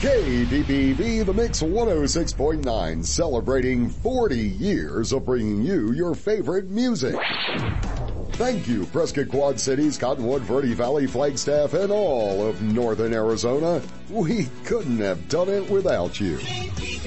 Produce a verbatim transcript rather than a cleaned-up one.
K D P V The Mix one oh six point nine, celebrating forty years of bringing you your favorite music. Thank you, Prescott Quad Cities, Cottonwood, Verde Valley, Flagstaff, and all of northern Arizona. We couldn't have done it without you.